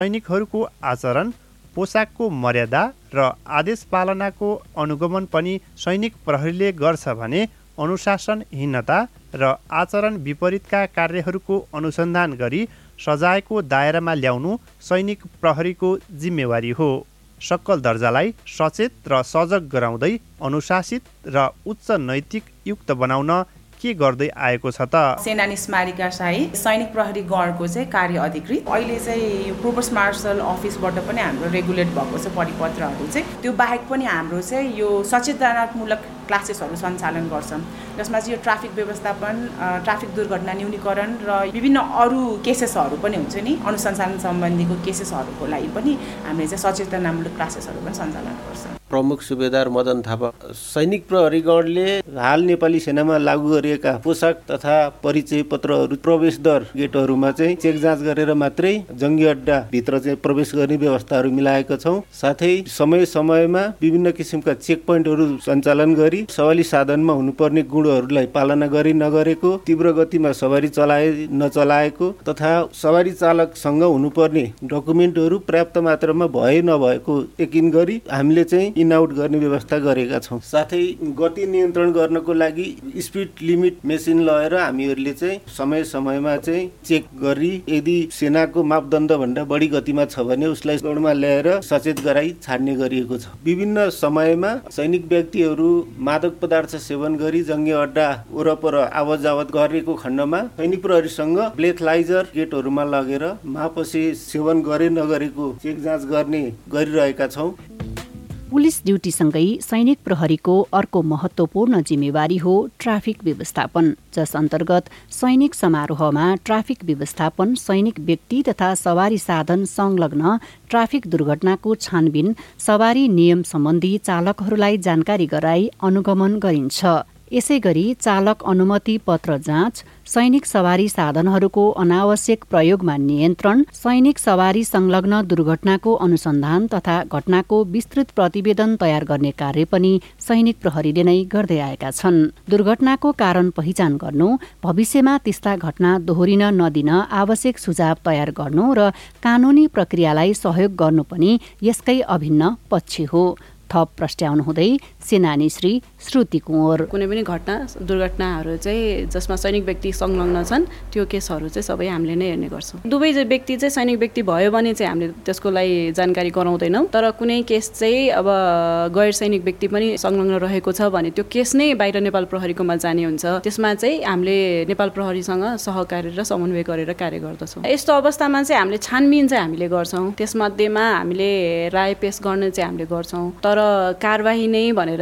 सैनिकहरूको आचरण, पोसाकको मर्यादा र आदेश पालनाको अनुगमन पनि सैनिक प्रहरीले गर्छ भने अनुशासनहीनता र आचरण विपरीतका कार्यहरूको अनुसन्धान गरी सजायको दायरामा ल्याउनु सैनिक प्रहरीको जिम्मेवारी हो। सक्कल दर्जालाई सचेत र सजग गराउँदै अनुशासित र उच्च नैतिक युक्त बनाउन के गर्दै आएको छ त? सेनानी स्मारिका शाही सैनिक प्रहरी गणको चाहिँ कार्य अधिकृत अहिले चाहिँ यो प्रोभोस्ट मार्शल अफिसबाट पनि हाम्रो रेगुलेट भएको छ परिपत्रहरू चाहिँ। त्यो बाहेक पनि हाम्रो चाहिँ यो सचेतनात्मक क्लासेसहरू सञ्चालन गर्छौँ, जसमा चाहिँ यो ट्राफिक व्यवस्थापन, ट्राफिक दुर्घटना न्यूनीकरण र विभिन्न अरू केसेसहरू पनि हुन्छ नि, अनुसन्धान सम्बन्धीको केसेसहरूको लागि पनि हामीले चाहिँ सचेतनामूलक क्लासेसहरू पनि सञ्चालन गर्छौँ। प्रमुख सुबेदार मदन थापा, सैनिक प्रहरी गणले हाल नेपाली सेनामा लागू गरिएका पोसाक तथा परिचय पत्रहरू प्रवेशद्वार गेटहरूमा चाहिँ चेक जाँच गरेर मात्रै जङ्गी अड्डा भित्र चाहिँ प्रवेश गर्ने व्यवस्थाहरू मिलाएका छौँ। साथै समय समयमा विभिन्न किसिमका चेक पोइन्टहरू सञ्चालन गरी सवारी साधनमा हुनुपर्ने गुणहरूलाई पालना गरी नगरेको, तीव्र गतिमा सवारी नचलाएको तथा सवारी चालकसँग हुनुपर्ने डकुमेन्टहरू पर्याप्त मात्रामा भए नभएको यकिन गरी हामीले चाहिँ इन आउट गर्ने व्यवस्था गरेका छौँ। साथै गति नियन्त्रण गर्नको लागि स्पिड लिमिट मेसिन लगेर हामीहरूले चाहिँ समय समयमा चाहिँ चेक गरी यदि सेनाको मापदण्डभन्दा बढी गतिमा छ भने उसलाई रोडमा ल्याएर सचेत गराई छाड्ने गरिएको छ। विभिन्न समयमा सैनिक व्यक्तिहरू मादक पदार्थ सेवन गरी जङ्गी अड्डा वरपर आवत जावत गरेको खण्डमा सैनिक प्रहरीसँग ब्रेथलाइजर गेटहरूमा लगेर मापसी सेवन गरे नगरेको चेक जाँच गरिरहेका छौँ। पुलिस ड्युटीसँगै सैनिक प्रहरीको अर्को महत्त्वपूर्ण जिम्मेवारी हो ट्राफिक व्यवस्थापन, जस अन्तर्गत सैनिक समारोहमा ट्राफिक व्यवस्थापन, सैनिक व्यक्ति तथा सवारी साधन संलग्न ट्राफिक दुर्घटनाको छानबिन, सवारी नियम सम्बन्धी चालकहरूलाई जानकारी गराई अनुगमन गरिन्छ। यसै गरी चालक अनुमति पत्र जाँच, सैनिक सवारी साधनहरूको अनावश्यक प्रयोगमा नियन्त्रण, सैनिक सवारी संलग्न दुर्घटनाको अनुसन्धान तथा घटनाको विस्तृत प्रतिवेदन तयार गर्ने कार्य पनि सैनिक प्रहरीले नै गर्दै आएका छन्। दुर्घटनाको कारण पहिचान गर्नु, भविष्यमा त्यस्ता घटना दोहोरिन नदिन आवश्यक सुझाव तयार गर्नु र कानूनी प्रक्रियालाई सहयोग गर्नु पनि यसकै अभिन्न पक्ष हो। थप प्रस्ट्याउनु हुँदै सेनानी श्री श्रुति कुँवर, कुनै पनि दुर्घटनाहरू चाहिँ जसमा सैनिक व्यक्ति संलग्न छन् त्यो केसहरू चाहिँ सबै हामीले नै हेर्ने गर्छौँ। दुवै व्यक्ति चाहिँ सैनिक व्यक्ति भयो भने चाहिँ हामीले त्यसको लागि जानकारी गराउँदैनौँ, तर कुनै केस चाहिँ अब गैर सैनिक व्यक्ति पनि संलग्न रहेको छ भने त्यो केस नै बाहिर नेपाल प्रहरीकोमा जाने हुन्छ। त्यसमा चाहिँ हामीले नेपाल प्रहरीसँग सहकार्य र समन्वय गरेर कार्य गर्दछौँ। यस्तो अवस्थामा चाहिँ हामीले छानबिन चाहिँ हामीले गर्छौँ, त्यसमध्येमा हामीले राय पेश गर्ने चाहिँ हामीले गर्छौँ, तर कारबाही नै भनेर